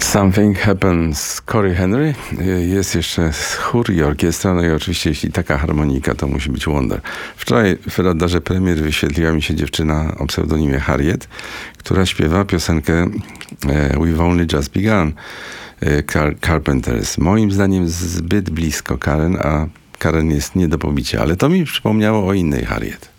Something Happens, Cory Henry. Jest jeszcze chór i orkiestra, no i oczywiście jeśli taka harmonika, to musi być Wonder. Wczoraj w radarze premier wyświetliła mi się dziewczyna o pseudonimie Harriet, która śpiewa piosenkę We've Only Just Begun Carpenters. Moim zdaniem zbyt blisko Karen, a Karen jest nie do pobicia, ale to mi przypomniało o innej Harriet.